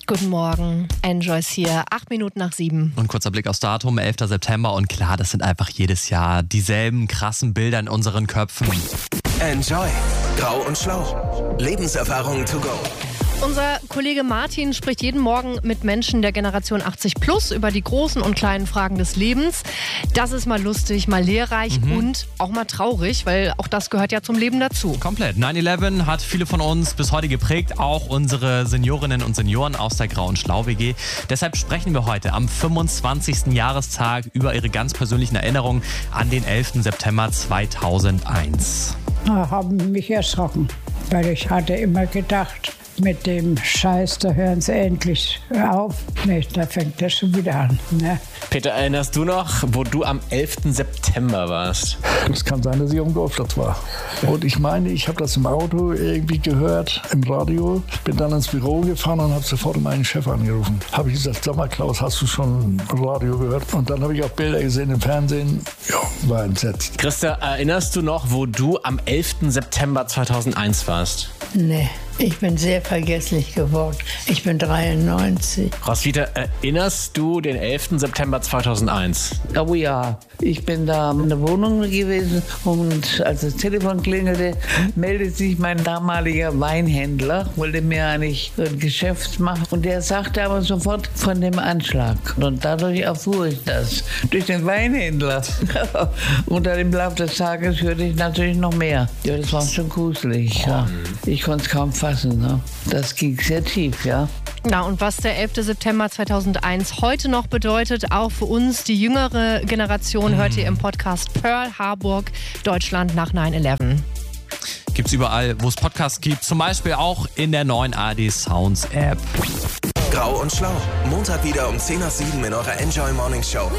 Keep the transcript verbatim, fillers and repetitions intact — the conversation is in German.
Guten Morgen, Enjoy's hier, acht Minuten nach sieben. Und kurzer Blick aufs Datum, elfter September. Und klar, das sind einfach jedes Jahr dieselben krassen Bilder in unseren Köpfen. Enjoy. Grau und Schlau. Lebenserfahrungen to go. Unser Kollege Martin spricht jeden Morgen mit Menschen der Generation achtzig plus über die großen und kleinen Fragen des Lebens. Das ist mal lustig, mal lehrreich mhm. und auch mal traurig, weil auch das gehört ja zum Leben dazu. Komplett. neun elf hat viele von uns bis heute geprägt, auch unsere Seniorinnen und Senioren aus der Grau und Schlau W G. Deshalb sprechen wir heute am fünfundzwanzigsten Jahrestag über ihre ganz persönlichen Erinnerungen an den elften September zweitausendeins. Na, haben mich erschrocken, weil ich hatte immer gedacht, mit dem Scheiß, da hören sie endlich auf. Nee, da fängt das schon wieder an. Ne? Peter, erinnerst du noch, wo du am elften September warst? Das kann sein, dass ich am Golfplatz war. Und ich meine, ich habe das im Auto irgendwie gehört, im Radio. Bin dann ins Büro gefahren und habe sofort meinen Chef angerufen. Habe ich gesagt, sag mal Klaus, hast du schon Radio gehört? Und dann habe ich auch Bilder gesehen im Fernsehen. Ja, war entsetzt. Christa, erinnerst du noch, wo du am elften September zweitausendeins warst? Nee. Ich bin sehr vergesslich geworden. Ich bin dreiundneunzig. Roswitha, erinnerst du den elften September zweitausendeins? Oh ja, ich bin da in der Wohnung gewesen und als das Telefon klingelte, meldet sich mein damaliger Weinhändler, wollte mir eigentlich ein Geschäft machen und der sagte aber sofort von dem Anschlag. Und dadurch erfuhr ich das, durch den Weinhändler. Unter dem Lauf des Tages hörte ich natürlich noch mehr. Ja, das war schon gruselig. Ja. Ich konnte es kaum fassen. Ne? Das ging sehr tief, ja. Na, und was der elfte September zweitausendeins heute noch bedeutet, auch für uns, die jüngere Generation, mhm. hört ihr im Podcast Pearl Harburg, Deutschland nach neun elf. Gibt's überall, wo es Podcasts gibt, zum Beispiel auch in der neuen A R D Sounds App. Grau und Schlau, Montag wieder um zehn nach sieben in eurer Enjoy Morning Show.